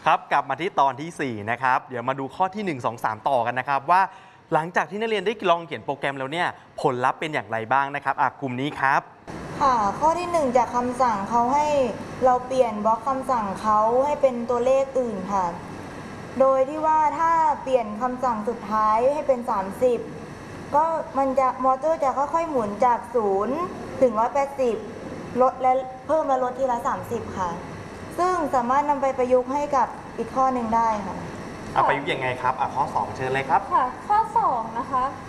ครับกลับมาที่ตอนที่4นะครับเดี๋ยวมาดูข้อที่ 1 2 3 ต่อกันนะครับว่าหลังจากที่นักเรียนได้ลองเขียนโปรแกรมแล้วเนี่ยผลลัพธ์เป็นอย่างไรบ้างนะครับกลุ่มนี้ครับค่ะข้อที่1จากคำสั่งเขาให้เราเปลี่ยนบล็อกคำสั่งเขาให้เป็นตัวเลขอื่นค่ะโดยที่ว่าถ้าเปลี่ยนคำสั่งสุดท้ายให้เป็น30ก็มอเตอร์จะค่อยๆหมุนจาก0ถึง180ลดและเพิ่มและลดทีละ30ค่ะซึ่งสามารถนำไปประยุกต์ให้กับอีกข้อหนึ่งได้ค่ะประยุกต์ยังไงครับข้อ2เชิญเลยครับค่ะข้อ2นะคะ